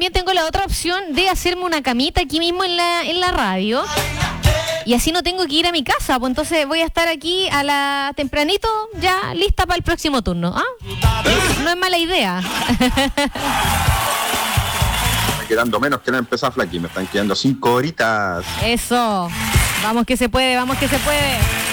también tengo la otra opción de hacerme una camita aquí mismo en la radio. Y así no tengo que ir a mi casa, pues entonces voy a estar aquí a la tempranito, ya lista para el próximo turno. No es mala idea. Me quedando menos que no empezar, Flaqui, me están quedando 5 horitas. Eso, vamos que se puede, vamos que se puede.